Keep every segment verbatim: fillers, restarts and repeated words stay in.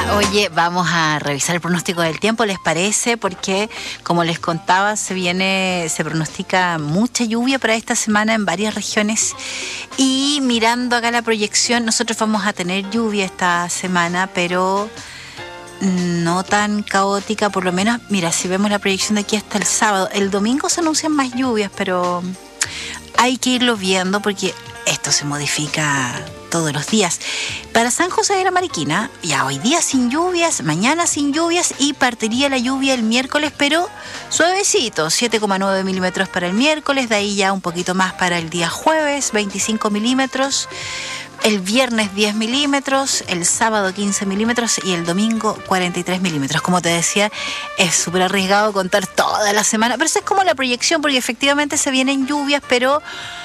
Oye, vamos a revisar el pronóstico del tiempo, ¿les parece? Porque, como les contaba, se viene, se pronostica mucha lluvia para esta semana en varias regiones. Y mirando acá la proyección, nosotros vamos a tener lluvia esta semana, pero no tan caótica, por lo menos. Mira, si vemos la proyección de aquí hasta el sábado, el domingo se anuncian más lluvias, pero hay que irlo viendo porque esto se modifica todos los días. Para San José de la Mariquina, ya hoy día sin lluvias, mañana sin lluvias y partiría la lluvia el miércoles, pero suavecito, siete coma nueve milímetros para el miércoles, de ahí ya un poquito más para el día jueves, veinticinco milímetros, el viernes diez milímetros, el sábado quince milímetros y el domingo cuarenta y tres milímetros. Como te decía, es súper arriesgado contar toda la semana, pero eso es como la proyección, porque efectivamente se vienen lluvias, pero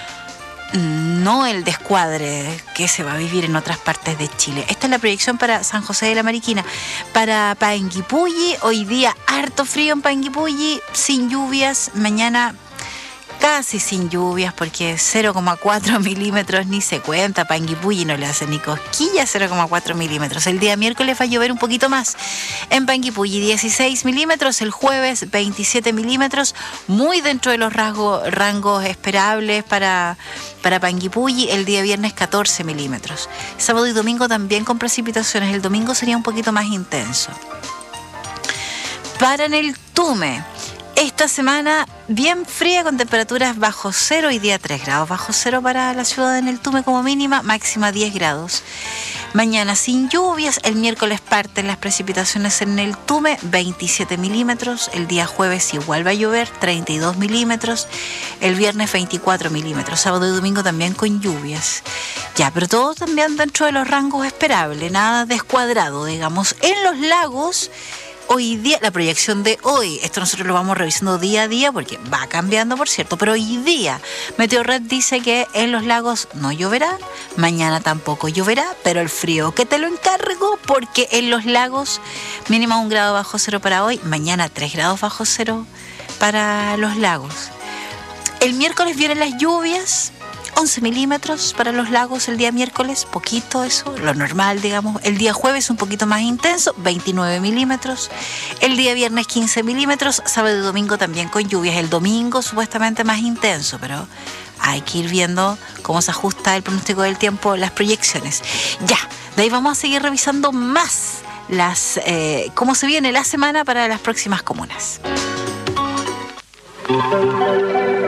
no el descuadre que se va a vivir en otras partes de Chile. Esta es la proyección para San José de la Mariquina. Para Panguipulli, hoy día harto frío en Panguipulli, sin lluvias. Mañana casi sin lluvias porque cero coma cuatro milímetros ni se cuenta. Panguipulli no le hace ni cosquillas, cero coma cuatro milímetros. El día miércoles va a llover un poquito más. En Panguipulli dieciséis milímetros, el jueves veintisiete milímetros, muy dentro de los rasgos, rangos esperables para, para Panguipulli. El día viernes catorce milímetros. Sábado y domingo también con precipitaciones. El domingo sería un poquito más intenso. Para en el Tume, esta semana bien fría con temperaturas bajo cero, hoy día tres grados bajo cero para la ciudad en el Tume como mínima, máxima diez grados. Mañana sin lluvias, el miércoles parten las precipitaciones en el Tume, veintisiete milímetros, el día jueves igual va a llover, treinta y dos milímetros, el viernes veinticuatro milímetros, sábado y domingo también con lluvias. Ya, pero todo también dentro de los rangos esperables, nada descuadrado, digamos. En los lagos, hoy día, la proyección de hoy, esto nosotros lo vamos revisando día a día porque va cambiando, por cierto, pero hoy día Meteorred dice que en los lagos no lloverá, mañana tampoco lloverá, pero el frío que te lo encargo porque en los lagos mínima un grado bajo cero para hoy, mañana tres grados bajo cero para los lagos. El miércoles vienen las lluvias, once milímetros para los lagos el día miércoles, poquito eso, lo normal, digamos. El día jueves un poquito más intenso, veintinueve milímetros. El día viernes quince milímetros, sábado y domingo también con lluvias. El domingo supuestamente más intenso, pero hay que ir viendo cómo se ajusta el pronóstico del tiempo, las proyecciones. Ya, de ahí vamos a seguir revisando más las eh, cómo se viene la semana para las próximas comunas.